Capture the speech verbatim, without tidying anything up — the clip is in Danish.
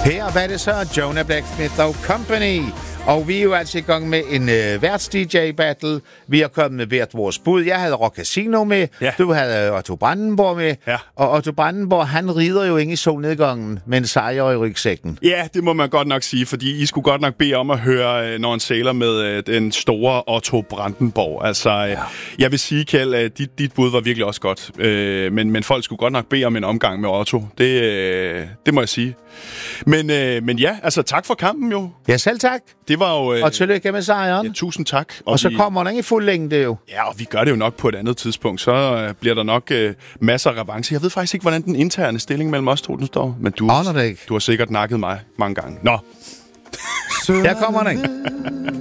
Her var det så Jonah Blacksmith og Company. Og vi er jo altså i gang med en øh, værts-D J-battle. Vi har kommet med hvert vores bud. Jeg havde Rock Casino med. Ja. Du havde Otto Brandenborg med. Ja. Og Otto Brandenborg, han rider jo ikke i solnedgangen med en sejr i rygsækken. Ja, det må man godt nok sige, fordi I skulle godt nok bede om at høre, når en sailor med den store Otto Brandenborg. Altså, ja. Jeg vil sige, Kjeld, dit, dit bud var virkelig også godt. Men, men folk skulle godt nok bede om en omgang med Otto. Det, det må jeg sige. Men, men ja, altså tak for kampen jo. Ja, selv tak. Det var jo... Og tillykke med sejren. Ja, tusind tak. Og, og så vi, kommer den i fuld længde jo. Ja, og vi gør det jo nok på et andet tidspunkt. Så øh, bliver der nok øh, masser af revanche. Jeg ved faktisk ikke, hvordan den interne stilling mellem os to den står. Men du, Aner det ikke. Du har sikkert nakket mig mange gange. Nå. Her kommer den.